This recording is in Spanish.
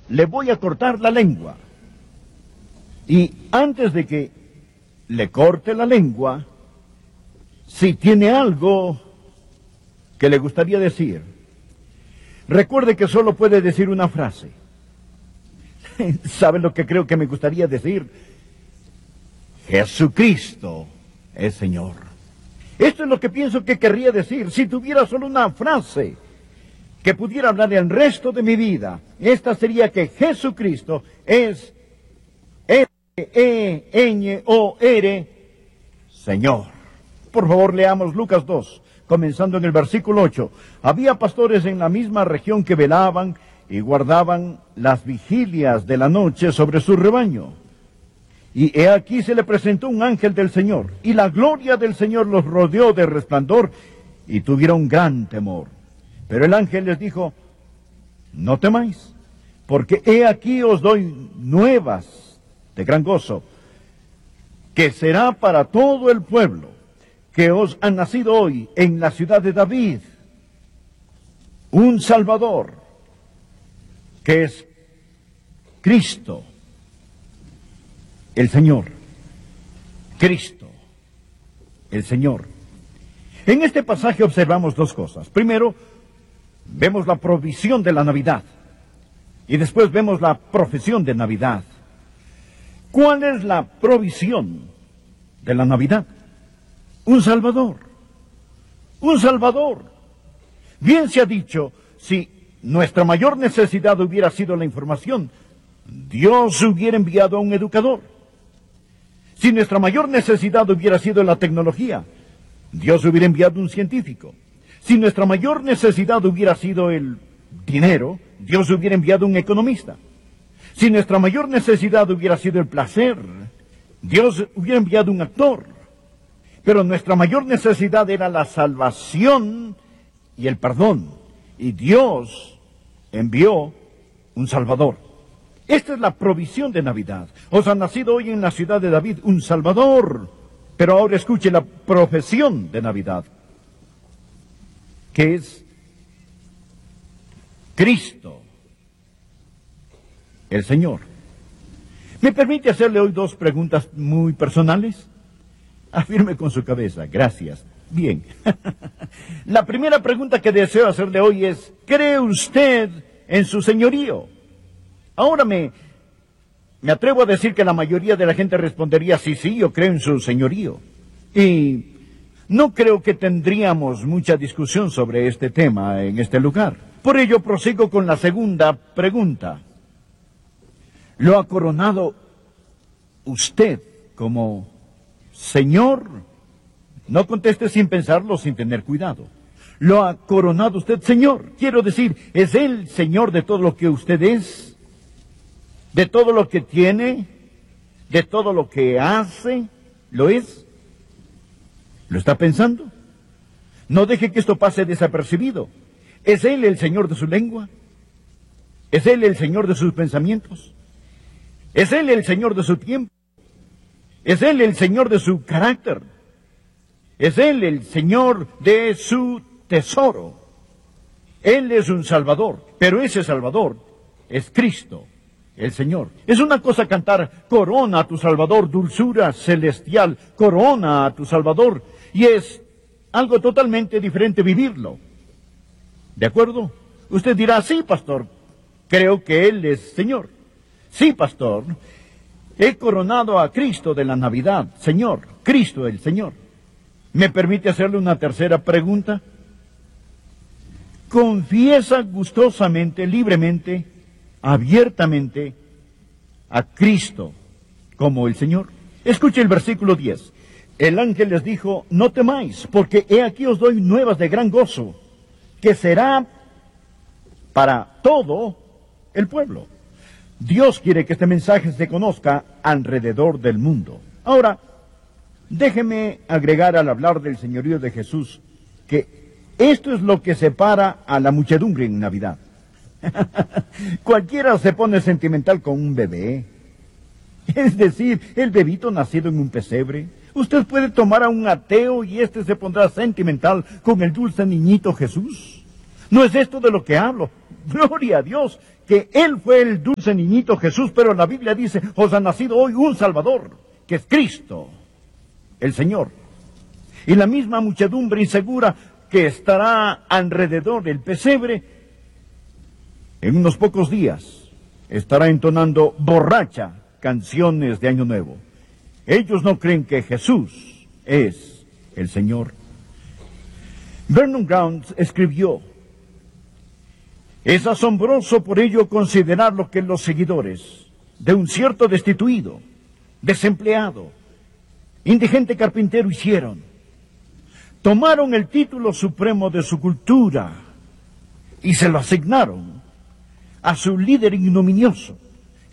le voy a cortar la lengua. Y antes de que le corte la lengua, si tiene algo que le gustaría decir, recuerde que solo puede decir una frase. ¿Sabe lo que creo que me gustaría decir? Jesucristo es Señor. Esto es lo que pienso que querría decir si tuviera solo una frase que pudiera hablar el resto de mi vida. Esta sería que Jesucristo es S-E-N-O-R, Señor. Por favor, leamos Lucas 2, comenzando en el versículo 8. Había pastores en la misma región que velaban y guardaban las vigilias de la noche sobre su rebaño. Y he aquí se le presentó un ángel del Señor, y la gloria del Señor los rodeó de resplandor, y tuvieron gran temor. Pero el ángel les dijo, no temáis, porque he aquí os doy nuevas de gran gozo, que será para todo el pueblo, que os ha nacido hoy en la ciudad de David un Salvador, que es Cristo, el Señor. Cristo, el Señor. En este pasaje observamos dos cosas. Primero, vemos la provisión de la Navidad. Y después vemos la profesión de Navidad. ¿Cuál es la provisión de la Navidad? Un Salvador. Un Salvador. Bien se ha dicho, si nuestra mayor necesidad hubiera sido la información, Dios hubiera enviado a un educador. Si nuestra mayor necesidad hubiera sido la tecnología, Dios hubiera enviado un científico. Si nuestra mayor necesidad hubiera sido el dinero, Dios hubiera enviado un economista. Si nuestra mayor necesidad hubiera sido el placer, Dios hubiera enviado un actor. Pero nuestra mayor necesidad era la salvación y el perdón. Y Dios envió un Salvador. Esta es la provisión de Navidad. Os ha nacido hoy en la ciudad de David un Salvador. Pero ahora escuche la profesión de Navidad, que es Cristo, el Señor. ¿Me permite hacerle hoy dos preguntas muy personales? Afirme con su cabeza. Gracias. Bien. La primera pregunta que deseo hacerle hoy es, ¿cree usted en su señorío? Ahora me atrevo a decir que la mayoría de la gente respondería, sí, yo creo en su señorío. Y no creo que tendríamos mucha discusión sobre este tema en este lugar. Por ello prosigo con la segunda pregunta. ¿Lo ha coronado usted como Señor? No conteste sin pensarlo, sin tener cuidado. ¿Lo ha coronado usted Señor? Quiero decir, ¿es Él Señor de todo lo que usted es? ¿De todo lo que tiene? ¿De todo lo que hace? ¿Lo es? ¿Lo está pensando? No deje que esto pase desapercibido. ¿Es Él el Señor de su lengua? ¿Es Él el Señor de sus pensamientos? ¿Es Él el Señor de su tiempo? ¿Es Él el Señor de su carácter? ¿Es Él el Señor de su tesoro? Él es un Salvador, pero ese Salvador es Cristo, el Señor. Es una cosa cantar, corona a tu Salvador, dulzura celestial, corona a tu Salvador, y es algo totalmente diferente vivirlo. ¿De acuerdo? Usted dirá, sí, pastor, creo que Él es Señor. Sí, pastor, he coronado a Cristo de la Navidad, Señor, Cristo el Señor. ¿Me permite hacerle una tercera pregunta? ¿Confiesa gustosamente, libremente, abiertamente a Cristo como el Señor? Escuche el versículo 10. El ángel les dijo, no temáis, porque he aquí os doy nuevas de gran gozo, que será para todo el pueblo. Dios quiere que este mensaje se conozca alrededor del mundo. Ahora, déjeme agregar al hablar del señorío de Jesús que esto es lo que separa a la muchedumbre en Navidad. Cualquiera se pone sentimental con un bebé. Es decir, el bebito nacido en un pesebre. Usted puede tomar a un ateo y éste se pondrá sentimental con el dulce niñito Jesús. No es esto de lo que hablo. Gloria a Dios, que Él fue el dulce niñito Jesús, pero la Biblia dice, os ha nacido hoy un Salvador, que es Cristo, el Señor. Y la misma muchedumbre insegura que estará alrededor del pesebre, en unos pocos días, estará entonando borracha canciones de Año Nuevo. Ellos no creen que Jesús es el Señor. Vernon Brown escribió, es asombroso por ello considerar lo que los seguidores de un cierto destituido, desempleado, indigente carpintero hicieron. Tomaron el título supremo de su cultura y se lo asignaron a su líder ignominioso.